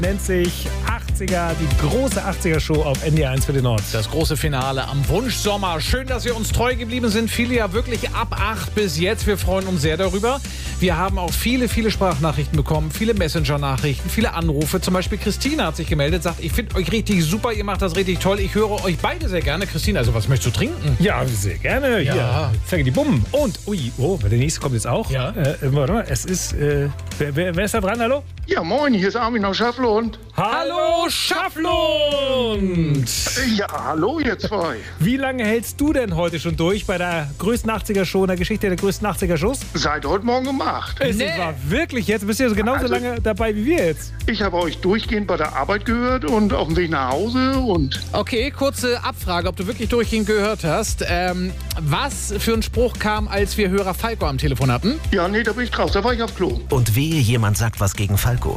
Nennt sich 80er, die große 80er-Show auf NDR1 für den Nord. Das große Finale am Wunschsommer. Schön, dass wir uns treu geblieben sind. Viele ja wirklich ab 8 bis jetzt. Wir freuen uns sehr darüber. Wir haben auch viele Sprachnachrichten bekommen, viele Messenger-Nachrichten, viele Anrufe. Zum Beispiel Christina hat sich gemeldet, sagt, ich finde euch richtig super, ihr macht das richtig toll. Ich höre euch beide sehr gerne. Christina, also was möchtest du trinken? Ja, sehr gerne. Ja. Hier, zeige die Bummen. Und, der nächste kommt jetzt auch. Ja. Warte mal, es ist, wer ist da dran, hallo? Ja, moin, hier ist Armin aus Schafflund. Hallo Schafflund! Ja, hallo ihr zwei. Wie lange hältst du denn heute schon durch bei der größten 80er-Show, in der Geschichte der größten 80er-Shows? Seit heute Morgen um 8. Es war wirklich jetzt, bist du ja genauso lange dabei wie wir jetzt. Ich habe euch durchgehend bei der Arbeit gehört und auf dem Weg nach Hause und... Okay, kurze Abfrage, ob du wirklich durchgehend gehört hast. Was für ein Spruch kam, als wir Hörer Falco am Telefon hatten? Ja, nee, da bin ich draus, da war ich auf Klo. Und wehe, jemand sagt was gegen Falco.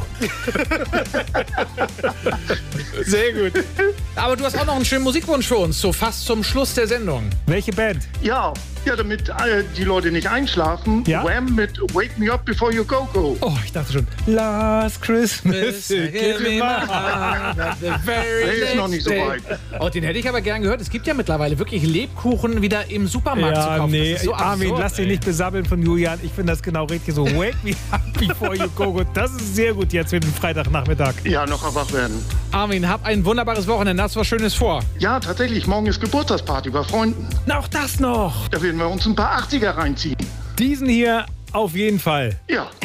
Sehr gut. Aber du hast auch noch einen schönen Musikwunsch für uns, so fast zum Schluss der Sendung. Welche Band? Ja, damit die Leute nicht einschlafen. Ja? Wham mit Wake Me Up Before You Go Go. Oh, ich dachte schon. Last Christmas. Give me my heart at the very Der ist noch nicht so weit. Oh, den hätte ich aber gern gehört. Es gibt ja mittlerweile wirklich Lebkuchen wieder im Supermarkt zu Ja, kaufen. nee, Das ist so Armin, absurd, lass dich nicht besabbeln von Julian. Ich finde das genau richtig so. Wake me up before you go. Das ist sehr gut jetzt für den Freitagnachmittag. Ja, noch wach werden. Armin, hab ein wunderbares Wochenende. Hast was Schönes vor? Ja, tatsächlich, morgen ist Geburtstagsparty bei Freunden. Na, auch das noch. Da werden wir uns ein paar 80er reinziehen. Diesen hier auf jeden Fall. Ja.